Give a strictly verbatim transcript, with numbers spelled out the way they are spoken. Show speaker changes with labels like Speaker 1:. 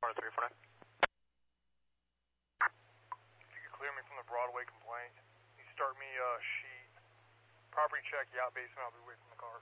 Speaker 1: one three four nine.
Speaker 2: If you could clear me from the Broadway complaint, you start me a uh, sheet. Property check, yacht basement, I'll be away from the car.